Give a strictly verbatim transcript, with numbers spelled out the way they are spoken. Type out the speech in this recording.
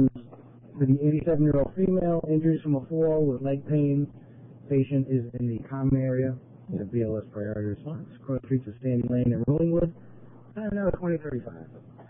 For the eighty-seven-year-old female, injuries from a fall with leg pain. Patient is in the common area. The B L S priority response. Cross streets of Sandy Lane and Rollingwood. And now twenty thirty-five.